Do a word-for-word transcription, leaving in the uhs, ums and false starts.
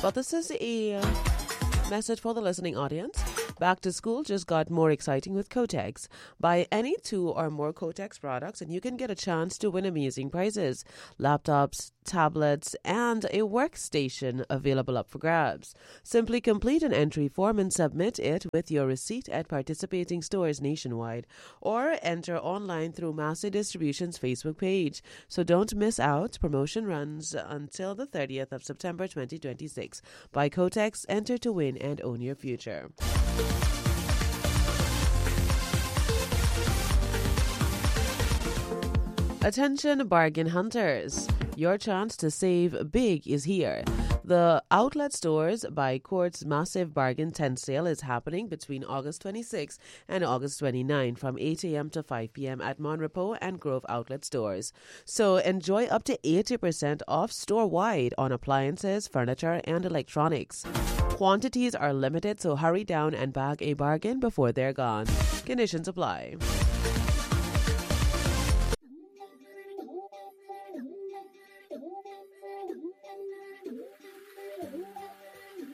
But this is a message for the listening audience. Back to school just got more exciting with Kotex. Buy any two or more Kotex products and you can get a chance to win amazing prizes. Laptops, tablets, and a workstation available up for grabs. Simply complete an entry form and submit it with your receipt at participating stores nationwide, or enter online through Massey Distribution's Facebook page. So don't miss out. Promotion runs until the thirtieth of September twenty twenty-six. Buy Kotex, enter to win and own your future. Attention bargain hunters. Your chance to save big is here. The Outlet Stores by Court's massive bargain tent sale is happening between August twenty-sixth and August twenty-ninth from eight a.m. to five p.m. at Monrepo and Grove Outlet Stores. So enjoy up to eighty percent off store-wide on appliances, furniture, and electronics. Quantities are limited, so hurry down and bag a bargain before they're gone. Conditions apply.